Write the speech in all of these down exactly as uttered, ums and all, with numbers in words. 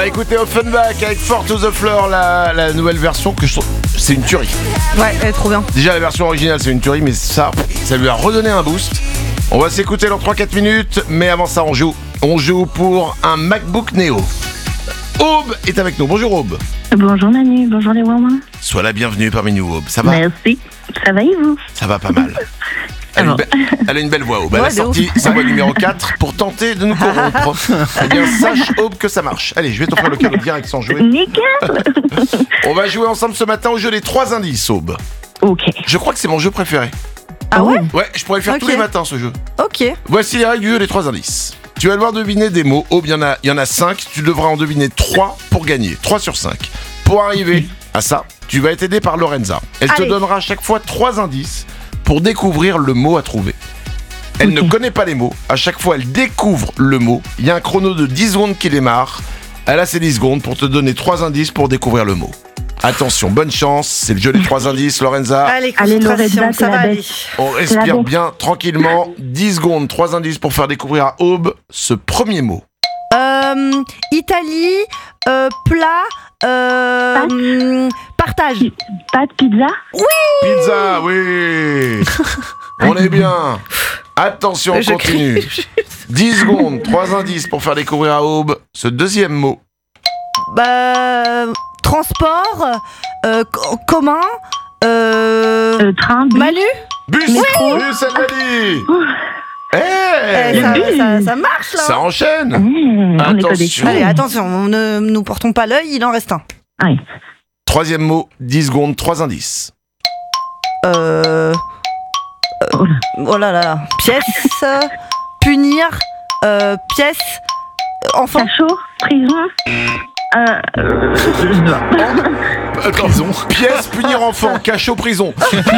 va écouter Offenbach avec Four to the Floor, la, la nouvelle version que je trouve... C'est une tuerie. Ouais, elle est trop bien. Déjà, la version originale, c'est une tuerie, mais ça, ça lui a redonné un boost. On va s'écouter dans trois à quatre minutes, mais avant ça, on joue. On joue pour un MacBook Neo. Aube est avec nous. Bonjour Aube. Bonjour Manu, bonjour les Wawa. Sois la bienvenue parmi nous, Aube. Ça va ? Merci. Ça va et vous ? Ça va pas mal. Elle a, une be- elle a une belle voix, Aube. Elle Ouais, a sorti sa voix numéro quatre pour tenter de nous corrompre. Eh bien, sache, Aube, que ça marche. Allez, je vais t'offrir le cadeau direct sans jouer. Nickel. On va jouer ensemble ce matin au jeu des trois indices, Aube. Ok. Je crois que c'est mon jeu préféré. Ah ouais ? Ouais, je pourrais le faire Ok. tous les matins, ce jeu. Ok. Voici les règles du jeu des trois indices. Tu vas devoir deviner des mots. Aube, il y en a, il y en a cinq. Tu devras en deviner trois pour gagner. trois sur cinq. Pour arriver à ça, tu vas être aidé par Lorenza. Elle Allez. te donnera à chaque fois trois indices pour découvrir le mot à trouver. Elle Ok. ne connaît pas les mots. À chaque fois, elle découvre le mot. Il y a un chrono de dix secondes qui démarre. Elle a ses dix secondes pour te donner trois indices pour découvrir le mot. Attention, bonne chance. C'est le jeu des trois indices, Lorenza. Allez, Allez, concentration, Lorenza, ça t'es va la aller. bête. On C'est respire la bête. bien, tranquillement. dix secondes, trois indices pour faire découvrir à Aube ce premier mot. Euh, Italie, euh, plat, euh, Pâtes. hum, partage. Pâte, pizza. Pizza, oui. On est bien. Attention, on Je continue. crie. dix secondes, trois indices pour faire découvrir à Aube ce deuxième mot. Bah, transport, euh, co- commun, euh, Euh, train, bus. Manu. Bus, bus, elle l'a dit. Eh, Eh, ça, bus. ça- ça marche là. ça enchaîne. Mmh, on est codés. Attention. Allez, attention, ne nous portons pas l'œil, il en reste un. Ouais. Troisième mot, dix secondes, trois indices. Euh, Oh là. oh là là, pièce, punir, euh, pièce, enfant. Cachot, prison. Euh, euh, Prison. Pièce, punir enfant, cachot, prison.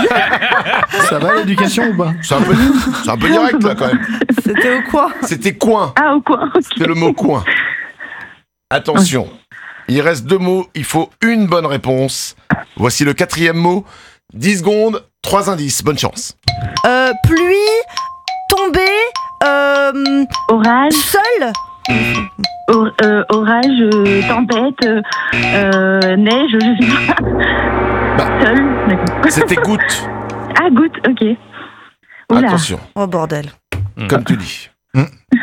Ça va l'éducation ou pas? C'est un peu, c'est un peu direct là quand même. C'était au quoi? C'était coin. ah, ou quoi? Ok. C'était le mot coin. Attention, il reste deux mots, il faut une bonne réponse. Voici le quatrième mot. dix secondes, trois indices, bonne chance. Euh, pluie, tomber, euh, Orage, seul, or- euh, orage, euh, tempête, euh, euh, neige, je sais pas. Bah. Seul, d'accord. C'était goutte. Ah, goutte, ok. Oula. Attention, oh bordel. comme tu dis. Mm.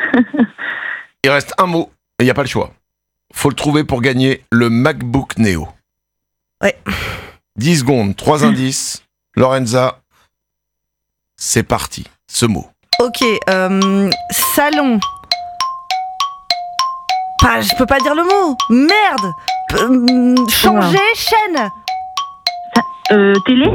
Il reste un mot et il n'y a pas le choix. Faut le trouver pour gagner le MacBook Neo. Ouais. dix secondes, trois indices. Lorenza, c'est parti. Ce mot. Ok, euh, salon. Pas, je peux pas dire le mot. Merde. P- hum, changer, chaîne. Euh, télé,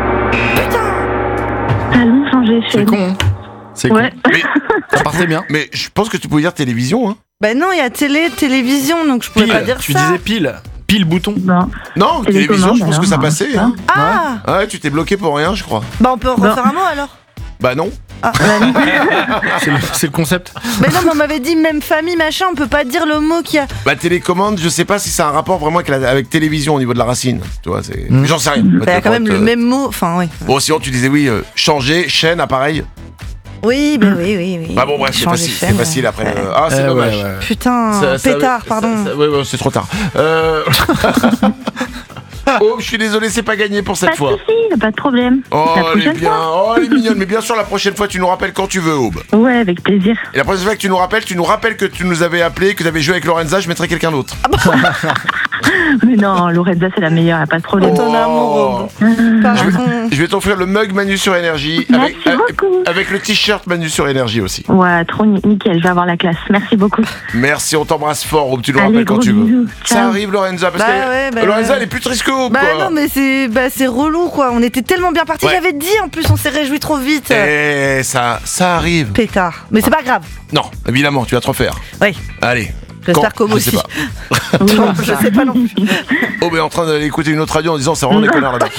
Putain. salon, changer, C'est chaîne. con, hein. C'est Ouais. con. Mais, Ça partait bien. mais je pense que tu pouvais dire télévision. Hein. Bah non, il y a télé, télévision, donc je pouvais Pile, pas dire tu ça. disais pile. Pile bouton. Bon. Non, Télécommande, télévision, je pense que ça alors, passait. hein. Hein. Ah. Ah ouais, tu t'es bloqué pour rien, je crois. Bah on peut refaire un mot alors. Bah non. Ah. C'est le, c'est le concept. Mais non, mais on m'avait dit même famille, machin, on peut pas dire le mot qui a. Bah télécommande, je sais pas si c'est un rapport vraiment avec, la, avec télévision au niveau de la racine. Tu vois, c'est. Mm. J'en sais rien. Bah, il y a quand même le même mot, enfin oui. Bon, sinon tu disais oui, euh, changer, chaîne, appareil. Oui, bah oui, oui, oui. Bah bon, bref, c'est Changer facile, chaîne, c'est facile après. ouais. euh, Ah, c'est Euh, dommage. ouais, ouais. Putain, Ça- ça- pétard, ça- pardon. ça- ouais, ouais, c'est trop tard. Euh... oh, je suis désolé, c'est pas gagné pour cette Pas de fois. soucis, pas de problème. Oh, La elle est prochaine bien. Oh, elle est mignonne. Mais bien sûr, la prochaine fois, tu nous rappelles quand tu veux, Aube. fois. Ouais, avec plaisir. Et la prochaine fois que tu nous rappelles, tu nous rappelles que tu nous avais appelé, que tu avais joué avec Lorenza, je mettrai quelqu'un d'autre. Mais non, Lorenza, c'est la meilleure, y a pas de problème. Ton amour, Pardon. Je vais t'offrir le mug Manu sur Énergie avec, Merci avec, beaucoup. avec le t-shirt Manu sur Énergie aussi. Ouais, trop ni- nickel, je vais avoir la classe. Merci beaucoup. Merci, on t'embrasse fort, Aube, tu nous Allez, rappelles quand gros tu veux. bisous. Ça Ciao. arrive, Lorenza, parce Bah que ouais, bah Lorenza, ouais. elle est plus triste que Aube, Bah quoi. non, mais c'est bah, c'est relou quoi. On était tellement bien partis, Ouais. j'avais dit en plus, on s'est réjouis trop vite. Eh, ça, ça arrive. Pétard. Mais c'est pas grave. Non, évidemment, tu vas te refaire. Oui, Allez. j'espère Quand qu'Aube Je sais aussi. pas. Non, je sais pas non plus. Aube est en train d'aller écouter une autre radio en disant c'est vraiment des connards là-bas.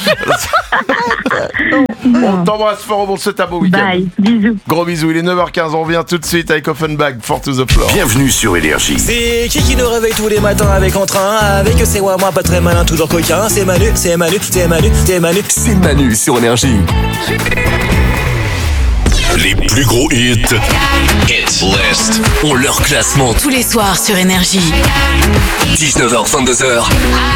On t'embrasse fort, on se souhaite un beau week-end. Bye, bisous. Gros bisous, il est neuf heures quinze, on revient tout de suite avec Offenbach, Four to the Floor. Bienvenue sur Énergie. C'est qui qui nous réveille tous les matins avec entrain? Avec c'est moi, moi pas très malin, toujours coquin. C'est Manu, c'est Manu, c'est Manu, c'est Manu. C'est Manu sur Énergie. Les plus gros hits. Hit List. Ont leur classement. Tous les soirs sur Énergie. dix-neuf heures, vingt-deux heures.